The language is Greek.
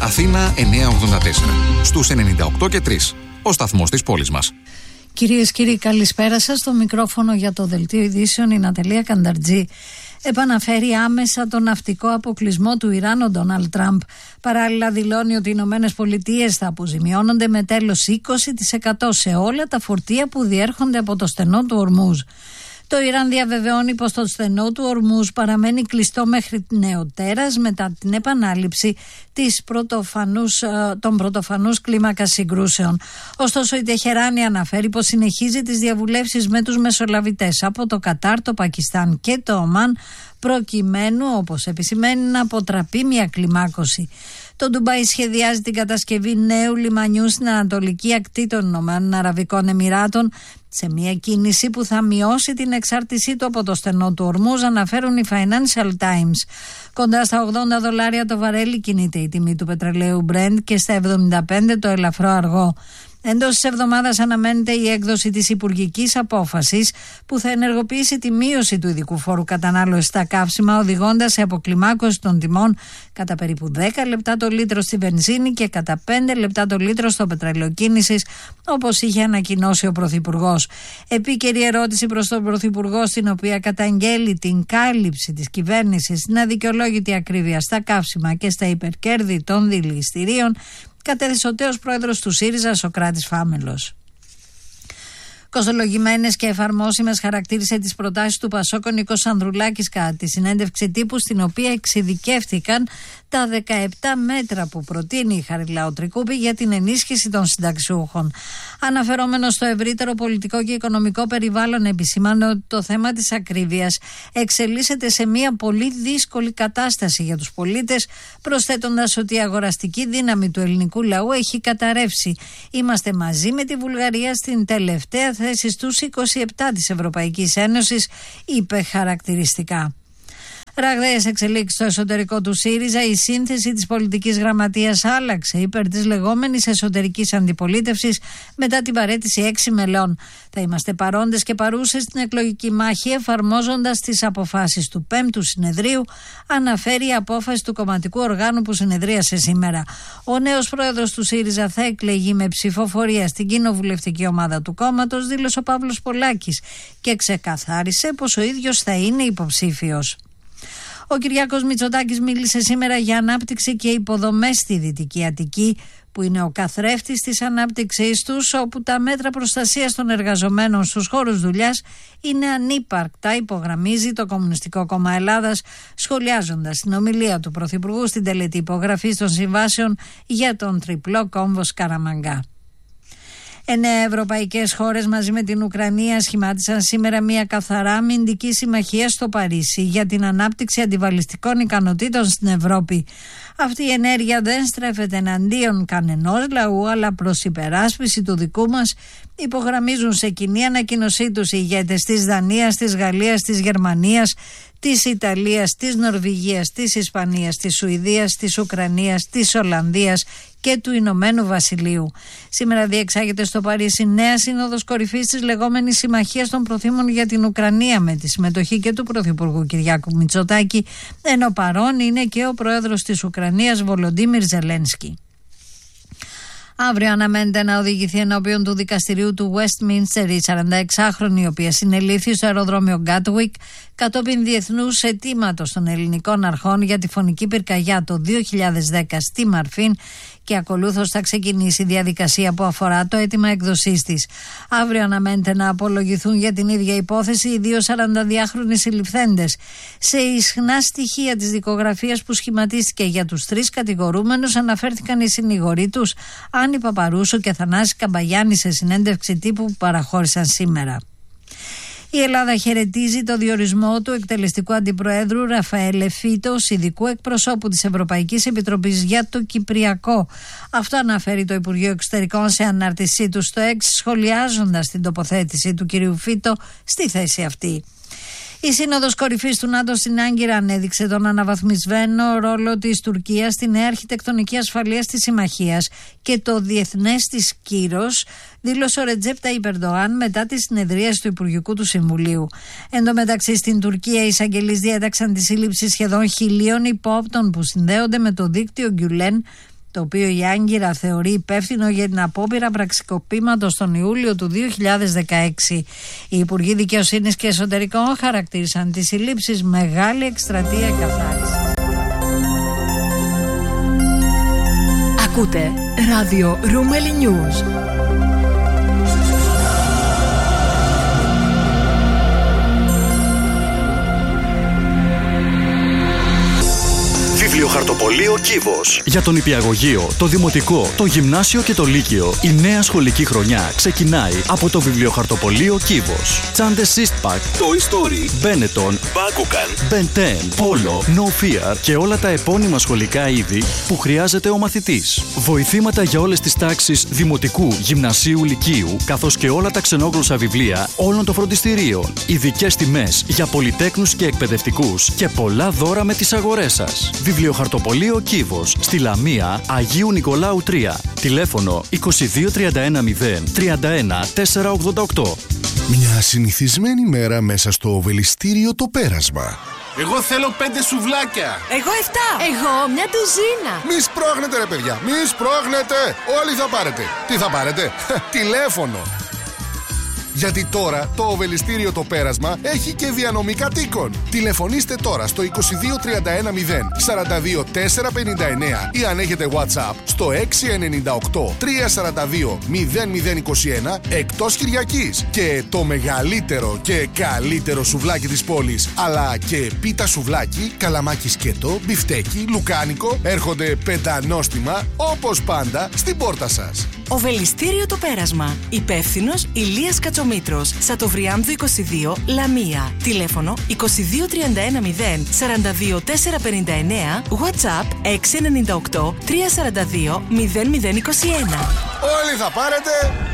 Αθήνα 984. Στους 98 και 3. Ο σταθμός της πόλης μας. Κυρίες και κύριοι, καλησπέρα σας. Στο μικρόφωνο για το Δελτίο Ειδήσεων η Ναταλία Κανταρτζή επαναφέρει άμεσα τον ναυτικό αποκλεισμό του Ιράν ο Ντόναλντ Τραμπ. Παράλληλα δηλώνει ότι οι Ηνωμένες Πολιτείες θα αποζημιώνονται με τέλος 20% σε όλα τα φορτία που διέρχονται από το στενό του Ορμούζ. Το Ιράν διαβεβαιώνει πως το στενό του Ορμούζ παραμένει κλειστό μέχρι νεοτέρας μετά την επανάληψη των πρωτοφανούς κλίμακας συγκρούσεων. Ωστόσο η Τεχεράνη αναφέρει πως συνεχίζει τις διαβουλεύσεις με τους μεσολαβητές από το Κατάρ, το Πακιστάν και το Ομάν προκειμένου, όπως επισημαίνει, να αποτραπεί μια κλιμάκωση. Το Ντουμπάι σχεδιάζει την κατασκευή νέου λιμανιού στην ανατολική ακτή των Ηνωμένων Αραβικών Εμιράτων σε μια κίνηση που θα μειώσει την εξάρτησή του από το στενό του Ορμούζ, αναφέρουν οι Financial Times. Κοντά στα $80 το βαρέλι κινείται η τιμή του πετρελαίου Brent και στα 75 το ελαφρό αργό. Εντός της εβδομάδας αναμένεται η έκδοση της υπουργικής απόφασης που θα ενεργοποιήσει τη μείωση του ειδικού φόρου κατανάλωσης στα καύσιμα, οδηγώντας σε αποκλιμάκωση των τιμών κατά περίπου 10 λεπτά το λίτρο στη βενζίνη και κατά 5 λεπτά το λίτρο στο πετρέλαιο κίνησης, όπως είχε ανακοινώσει ο Πρωθυπουργός. Επίκαιρη ερώτηση προς τον Πρωθυπουργό, στην οποία καταγγέλει την κάλυψη της κυβέρνησης στην αδικαιολόγητη ακρίβεια στα καύσιμα και στα υπερκέρδη των δηληστηρίων, κατέθεσε ο τέος πρόεδρος του ΣΥΡΙΖΑ, Σωκράτης Φάμελος. Κοστολογημένες και εφαρμόσιμες χαρακτήρισε τις προτάσεις του Πασόκ ο Νίκος Ανδρουλάκης κατά τη συνέντευξη τύπου, στην οποία εξειδικεύτηκαν τα 17 μέτρα που προτείνει η Χαριλάου Τρικούπη για την ενίσχυση των συνταξιούχων. Αναφερόμενο στο ευρύτερο πολιτικό και οικονομικό περιβάλλον, επισήμανε ότι το θέμα της ακρίβειας εξελίσσεται σε μια πολύ δύσκολη κατάσταση για τους πολίτες, προσθέτοντας ότι η αγοραστική δύναμη του ελληνικού λαού έχει καταρρεύσει. Είμαστε μαζί με τη Βουλγαρία στην τελευταία θέση στους 27 της Ευρωπαϊκής Ένωσης, είπε χαρακτηριστικά. Ραγδαίες εξελίξεις στο εσωτερικό του ΣΥΡΙΖΑ. Η σύνθεση της πολιτικής γραμματείας άλλαξε υπέρ της λεγόμενης εσωτερικής αντιπολίτευσης μετά την παραίτηση 6 μελών. Θα είμαστε παρόντες και παρούσες στην εκλογική μάχη, εφαρμόζοντας τις αποφάσεις του 5ου συνεδρίου, αναφέρει η απόφαση του κομματικού οργάνου που συνεδρίασε σήμερα. Ο νέος πρόεδρος του ΣΥΡΙΖΑ θα εκλεγεί με ψηφοφορία στην κοινοβουλευτική ομάδα του κόμματος, δήλωσε ο Παύλος Πολάκης και ξεκαθάρισε πως ο ίδιος θα είναι υποψήφιος. Ο Κυριάκος Μητσοτάκης μίλησε σήμερα για ανάπτυξη και υποδομές στη Δυτική Αττική, που είναι ο καθρέφτης της ανάπτυξής τους, όπου τα μέτρα προστασίας των εργαζομένων στους χώρους δουλειάς είναι ανύπαρκτα, υπογραμμίζει το Κομμουνιστικό Κόμμα Ελλάδας, σχολιάζοντας την ομιλία του Πρωθυπουργού στην τελετή υπογραφής των συμβάσεων για τον τριπλό κόμβο Σκαραμαγκά. 9 ευρωπαϊκές χώρες μαζί με την Ουκρανία σχημάτισαν σήμερα μια καθαρά αμυντική συμμαχία στο Παρίσι για την ανάπτυξη αντιβαλιστικών ικανοτήτων στην Ευρώπη. Αυτή η ενέργεια δεν στρέφεται εναντίον κανενός λαού, αλλά προς υπεράσπιση του δικού μας, υπογραμμίζουν σε κοινή ανακοίνωσή τους οι ηγέτες της Δανίας, της Γαλλίας, της Γερμανίας, της Ιταλίας, της Νορβηγίας, της Ισπανίας, της Σουηδίας, της Ουκρανίας, της Ολλανδίας και του Ηνωμένου Βασιλείου. Σήμερα διεξάγεται στο Παρίσι νέα σύνοδος κορυφής της λεγόμενης Συμμαχίας των Προθήμων για την Ουκρανία, με τη συμμετοχή και του Πρωθυπουργού Κυριάκου Μητσοτάκη, ενώ παρόν είναι και ο πρόεδρος της Ουκρανίας Βολοντίμιρ Ζελένσκι. Αύριο αναμένεται να οδηγηθεί ενώπιον του δικαστηρίου του Westminster η 46χρονη, η οποία συνελήφθη στο αεροδρόμιο Gatwick κατόπιν διεθνούς αιτήματος των ελληνικών αρχών για τη φωνική πυρκαγιά το 2010 στη Μαρφίν, και ακολούθως θα ξεκινήσει η διαδικασία που αφορά το αίτημα εκδοσής της. Αύριο αναμένεται να απολογηθούν για την ίδια υπόθεση οι δύο 42χρονοι συλληφθέντες. Σε ισχνά στοιχεία της δικογραφίας που σχηματίστηκε για τους τρεις κατηγορούμενους αναφέρθηκαν οι συνηγοροί τους, Άννη Παπαρούσου και Θανάση Καμπαγιάννη, σε συνέντευξη τύπου που παραχώρησαν σήμερα. Η Ελλάδα χαιρετίζει το διορισμό του εκτελεστικού αντιπροέδρου Ραφαέλ Φίτο, ειδικού εκπροσώπου της Ευρωπαϊκής Επιτροπής για το Κυπριακό. Αυτό αναφέρει το Υπουργείο Εξωτερικών σε ανάρτησή του στο X, σχολιάζοντας την τοποθέτηση του κυρίου Φίτο στη θέση αυτή. Η Σύνοδος Κορυφής του ΝΑΤΟ στην Άγκυρα ανέδειξε τον αναβαθμισμένο ρόλο της Τουρκίας στη νέα αρχιτεκτονική ασφαλείας της συμμαχίας και το διεθνές της κύρος, δήλωσε ο Ρετζέπ Ταγιπ Ερντογάν μετά τη συνεδρίαση του Υπουργικού του Συμβουλίου. Εν τω μεταξύ, στην Τουρκία οι εισαγγελείς διέταξαν τη σύλληψη σχεδόν 1.000 υπόπτων που συνδέονται με το δίκτυο Γκιουλέν, το οποίο η Άγκυρα θεωρεί υπεύθυνο για την απόπειρα πραξικοπήματος τον Ιούλιο του 2016. Οι Υπουργοί Δικαιοσύνης και Εσωτερικών χαρακτήρισαν τις συλλήψεις μεγάλη εκστρατεία εκαθάρισης. Ακούτε ράδιο Ρούμελι News. Βιβλιοχαρτοπωλείο Κύβος. Για τον νηπιαγωγείο, το δημοτικό, το γυμνάσιο και το λύκειο, η νέα σχολική χρονιά ξεκινάει από το Βιβλιοχαρτοπωλείο Κύβος. Τσάντες Eastpak, Toy Story, Benetton, Bakugan, Ben 10, Polo, No Fear και όλα τα επώνυμα σχολικά είδη που χρειάζεται ο μαθητής. Βοηθήματα για όλες τις τάξεις δημοτικού, γυμνασίου, λυκείου, καθώς και όλα τα ξενόγλωσσα βιβλία όλων των φροντιστηρίων. Ειδικές τιμές για πολυτέκνους και εκπαιδευτικούς και πολλά δώρα με τις αγορές σας. Βιβλιοχαρτοπωλείο Κύβος, στη Λαμία, Αγίου Νικολάου 3. Τηλέφωνο 2231 031 488. Μια συνηθισμένη μέρα μέσα στο Βελιστήριο το Πέρασμα. Εγώ θέλω 5 σουβλάκια. Εγώ 7. Εγώ μια ντουζίνα. Μη σπρώχνετε ρε παιδιά, μη σπρώχνετε. Όλοι θα πάρετε. Τι θα πάρετε? Τηλέφωνο. Γιατί τώρα το Οβελιστήριο το Πέρασμα έχει και διανομή κατοίκων. Τηλεφωνήστε τώρα στο 2231 0 42 459 ή αν έχετε WhatsApp στο 698 342 0021 εκτός Κυριακής. Και το μεγαλύτερο και καλύτερο σουβλάκι της πόλης, αλλά και πίτα σουβλάκι, καλαμάκι σκέτο, μπιφτέκι, λουκάνικο έρχονται πεντανόστιμα όπως πάντα στην πόρτα σας. Οβελιστήριο το Πέρασμα. Υπεύθυνος Ηλίας Κατσομήτρος. Σατοβριάμδου 22, Λαμία. Τηλέφωνο 2231 0 42 459. WhatsApp 698 342 0021. Όλοι θα πάρετε